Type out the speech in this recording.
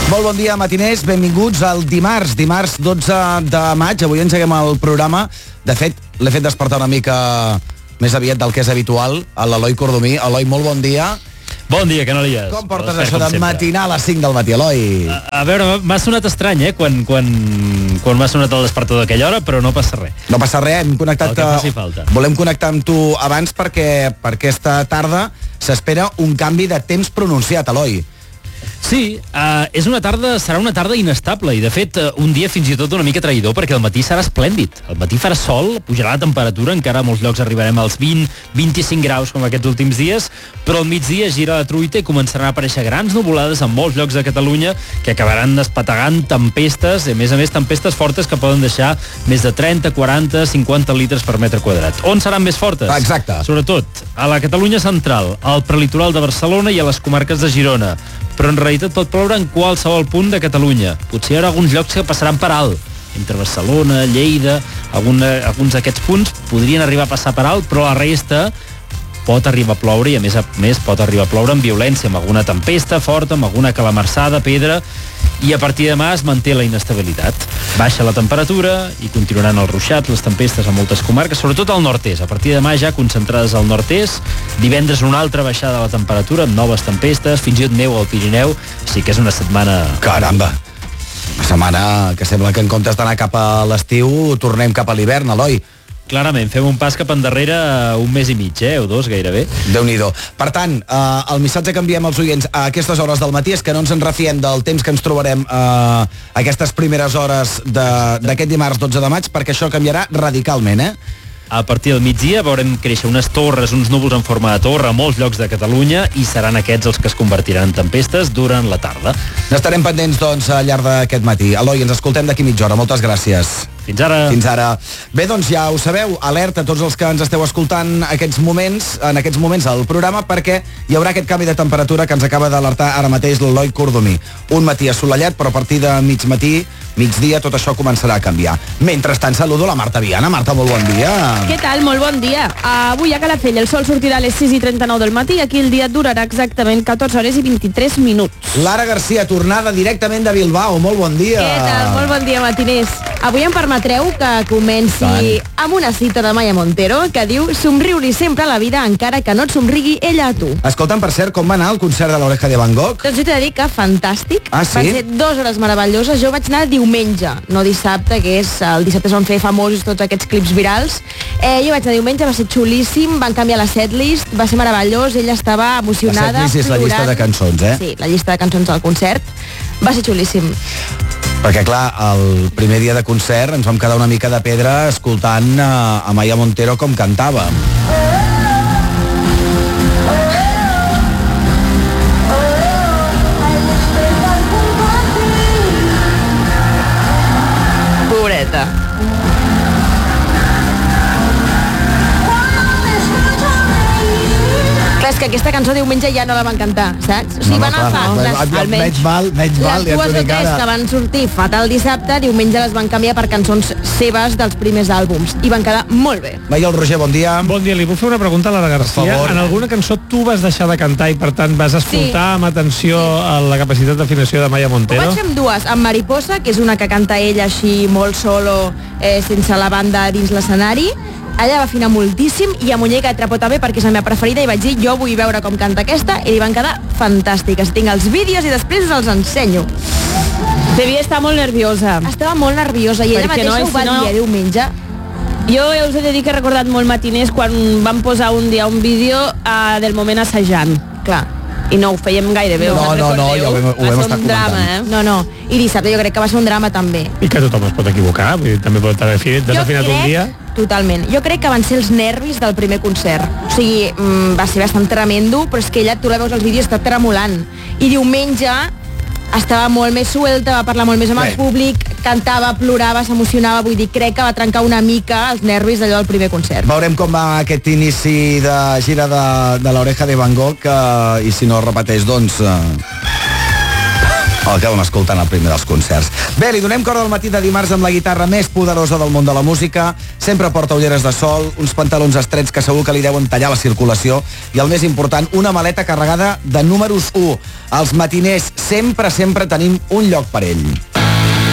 Molt bon dia, matiners, benvinguts al dimarts 12 de maig. Avui engeguem el programa. De fet, l'he fet despertar una mica més aviat del que és habitual, a l'Eloi Cordomí. Eloi, molt bon dia. Bon dia, Canalies. Com portes això de matinar a les 5 del matí, Eloi? A veure, m'ha sonat estrany, quan m'ha sonat el despertador d'aquella hora, però no passa res. No passa res, hem connectat... El que faci falta. Volem connectar amb tu abans perquè per aquesta tarda s'espera un canvi de temps pronunciat, Eloi. Sí, serà una tarda inestable i de fet un dia fins i tot una mica traïdor perquè el matí serà esplèndid. El matí farà sol, pujarà la temperatura, encara a molts llocs arribarem als 20-25 graus com aquests últims dies, però al migdia gira la truita i començaran a aparèixer grans nuvolades en molts llocs de Catalunya que acabaran despetegant tempestes, i a més tempestes fortes que poden deixar més de 30, 40, 50 litres per metre quadrat. On seran més fortes? Exacte. Sobretot a la Catalunya central, al prelitoral de Barcelona i a les comarques de Girona. Però en realitat pot ploure en qualsevol punt de Catalunya. Potser hi haurà alguns llocs que passaran per alt. Entre Barcelona, Lleida, alguns d'aquests punts podrien arribar a passar per alt, però la resta pot arribar a ploure i a més pot arribar a ploure amb violència, amb alguna tempesta forta, amb alguna calamarsada, pedra, i a partir de demà es manté la inestabilitat. Baixa la temperatura i continuaran els ruixats, les tempestes a moltes comarques, sobretot al nord-est. A partir de demà ja concentrades al nord-est, divendres una altra baixada de la temperatura amb noves tempestes, fins i tot neu al Pirineu, sí que és una setmana... Caramba! Una setmana que sembla que en comptes d'anar cap a l'estiu tornem cap a l'hivern, Eloi. Clarament, fem un pas cap endarrere un mes i mig, o dos gairebé. Déu-n'hi-do. Per tant, el missatge que enviem als oients a aquestes hores del matí és que no ens en refiem del temps que ens trobarem aquestes primeres hores d'aquest dimarts 12 de maig, perquè això canviarà radicalment, A partir del migdia veurem créixer unes torres, uns núvols en forma de torre a molts llocs de Catalunya i seran aquests els que es convertiran en tempestes durant la tarda. N'estarem pendents, doncs, al llarg d'aquest matí. Eloi, ens escoltem d'aquí mitja hora. Moltes gràcies. Fins ara. Fins ara. Bé, doncs ja ho sabeu, alerta a tots els que ens esteu escoltant en aquests moments al programa, perquè hi haurà aquest canvi de temperatura que ens acaba d'alertar ara mateix l'Eloi Cordomí. Un matí assolellat, però a partir de migdia, tot això començarà a canviar. Mentrestant, saludo la Marta Viana. Marta, molt bon dia. Què tal? Molt bon dia. Avui a Calafell el sol sortirà a les 6:39 del matí i aquí el dia durarà exactament 14 hores i 23 minuts. Lara Garcia, tornada directament de Bilbao. Molt bon dia. Què tal? Molt bon dia, matiners. Avui em permetreu que comenci amb una cita de Maya Montero que diu: somriu-li sempre a la vida encara que no et somrigui ella a tu. Escolta'm, per cert, com va anar el concert de l'Oreja de Van Gogh? Doncs jo t'he de dir que fantàstic. Ah, sí? Van ser 2 hores meravelloses. Jo vaig anar diumenge, no dissabte, que és el dissabte es van fer famosos tots aquests clips virals. Jo vaig anar diumenge, va ser xulíssim, van canviar la setlist, va ser meravellós, ella estava emocionada. La setlist és la llista de cançons, Sí, la llista de cançons del concert. Va ser xulíssim. Perquè, clar, el primer dia de concert ens vam quedar una mica de pedra escoltant a Maya Montero com cantava. Pobreta. Clar, és que aquesta cançó diumenge ja no la van cantar, saps? O sigui, van agafar almenys les 2 o 3 que van sortir fatal dissabte, diumenge les van canviar per cançons seves dels primers àlbums i van quedar molt bé. Veia el Roger, bon dia. Bon dia, li puc fer una pregunta a la de Garcia? En alguna cançó tu vas deixar de cantar i per tant vas escoltar amb atenció a la capacitat d'afinació de Maya Montero? Ho vaig fer amb dues, amb Mariposa, que és una que canta ella així molt solo, sense la banda dins l'escenari. Ella va afinar moltíssim, i a Muñeca de Trapo també, perquè és la meva preferida, i vaig dir, jo vull veure com canta aquesta, i li van quedar fantàstiques. Tinc els vídeos i després us els ensenyo. Devia estar molt nerviosa. Estava molt nerviosa, i ella mateixa ho va dir diumenge. Jo us he de dir que he recordat molt matiners quan vam posar un dia un vídeo del moment assajant. Clar. I no ho fèiem gaire bé. No, ja ho vam estar comentant. No. I dissabte jo crec que va ser un drama també. I que tothom es pot equivocar, vull dir, també pot haver desafinat un dia. Totalment. Jo crec que van ser els nervis del primer concert. O sigui, va ser bastant tremendo, però és que ella, tu la veus als vídeos, està tremolant. I diumenge estava molt més suelta, va parlar molt més amb el públic, cantava, plorava, s'emocionava, vull dir, crec que va trencar una mica els nervis d'allò del primer concert. Veurem com va aquest inici de gira de l'Oreja de Van Gogh, i si no es repeteix, doncs El que vam escoltant al primer dels concerts. Bé, li donem cor al matí de dimarts amb la guitarra més poderosa del món de la música. Sempre porta ulleres de sol, uns pantalons estrets que segur que li deuen tallar la circulació i el més important, una maleta carregada de números 1. Els matiners sempre tenim un lloc per ell.